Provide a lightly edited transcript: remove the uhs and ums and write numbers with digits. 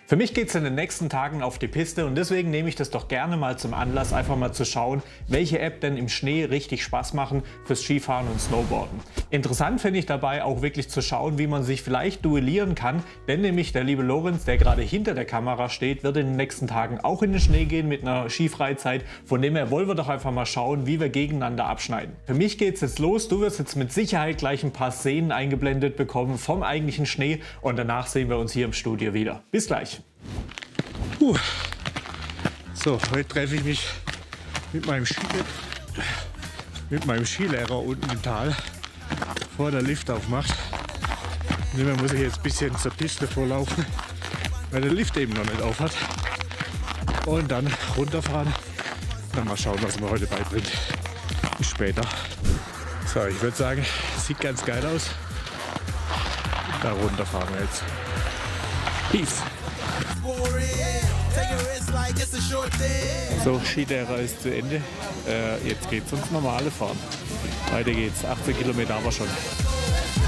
Für mich geht es in den nächsten Tagen auf die Piste und deswegen nehme ich das doch gerne mal zum Anlass, einfach mal zu schauen, welche App denn im Schnee richtig Spaß machen fürs Skifahren und Snowboarden. Interessant finde ich dabei auch wirklich zu schauen, wie man sich vielleicht duellieren kann, denn nämlich der liebe Lorenz, der gerade hinter der Kamera steht, wird in den nächsten Tagen auch in den Schnee gehen mit einer Skifreizeit. Von dem her wollen wir doch einfach mal schauen, wie wir gegeneinander abschneiden. Für mich geht es jetzt los, du wirst jetzt mit Sicherheit gleich ein paar Szenen eingeblendet bekommen vom eigentlichen Schnee und danach sehen wir uns hier im Studio wieder. Bis gleich. So, heute treffe ich mich mit meinem Skilehrer unten im Tal, bevor der Lift aufmacht. Und immer muss ich jetzt ein bisschen zur Piste vorlaufen, weil der Lift eben noch nicht auf hat. Und dann runterfahren. Dann mal schauen, was er mir heute beibringt. Bis später. So, ich würde sagen, sieht ganz geil aus. Da runterfahren wir jetzt. Peace. So, Skilehrer ist zu Ende. Jetzt geht's ins normale Fahren. Weiter geht's. 18 Kilometer haben wir schon.